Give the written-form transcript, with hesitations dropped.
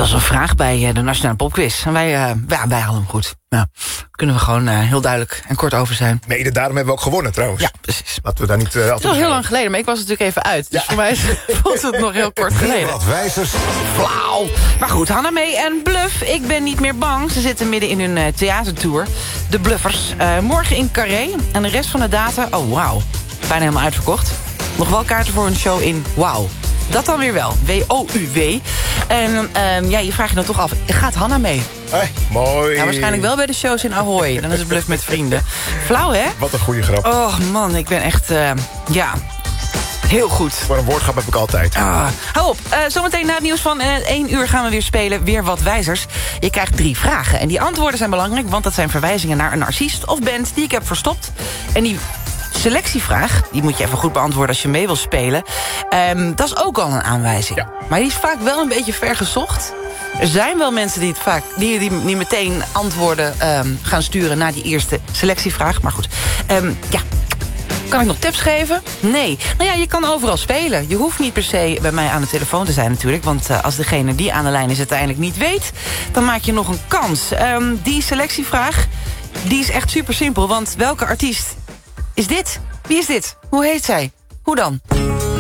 zoals een vraag bij de Nationale Popquiz. En wij halen hem goed. Nou, kunnen we gewoon heel duidelijk en kort over zijn. Mede daarom hebben we ook gewonnen trouwens. Ja, precies. Laten we daar niet Het is al heel lang geleden, maar ik was natuurlijk even uit. Dus voor mij voelt het nog heel kort geleden. Wat wijzers. Flauw. Maar goed, Hanna Mee en Bluff. Ik ben niet meer bang. Ze zitten midden in hun theatertour. De Bluffers. Morgen in Carré. En de rest van de data, oh wauw. Bijna helemaal uitverkocht. Nog wel kaarten voor een show in Wauw. Dat dan weer wel. W-O-U-W. En je vraagt je dan toch af, gaat Hanna mee? Hey, mooi. Ja, waarschijnlijk wel bij de shows in Ahoy. Dan is het Bluff met vrienden. Flauw, hè? Wat een goede grap. Oh man, ik ben echt, heel goed. Voor een woordgrap heb ik altijd. Hou op. Zometeen na het nieuws van 1 uur gaan we weer spelen. Weer wat wijzers. Je krijgt 3 vragen. En die antwoorden zijn belangrijk, want dat zijn verwijzingen naar een artiest of band die ik heb verstopt. En die selectievraag, die moet je even goed beantwoorden als je mee wil spelen. Dat is ook al een aanwijzing. Ja. Maar die is vaak wel een beetje ver gezocht. Er zijn wel mensen die het vaak die meteen antwoorden gaan sturen naar die eerste selectievraag. Maar goed, kan ik nog tips geven? Nee. Nou ja, je kan overal spelen. Je hoeft niet per se bij mij aan de telefoon te zijn natuurlijk. Want als degene die aan de lijn is uiteindelijk niet weet, dan maak je nog een kans. Die selectievraag, die is echt super simpel. Want welke artiest is dit? Wie is dit? Hoe heet zij? Hoe dan?